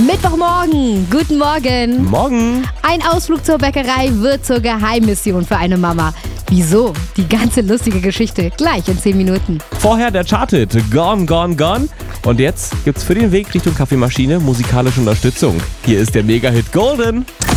Mittwochmorgen, guten Morgen. Morgen. Ein Ausflug zur Bäckerei wird zur Geheimmission für eine Mama. Wieso? Die ganze lustige Geschichte gleich in 10 Minuten. Vorher der Charthit Gone, Gone, Gone. Und jetzt gibt's für den Weg Richtung Kaffeemaschine musikalische Unterstützung. Hier ist der Mega-Hit Golden.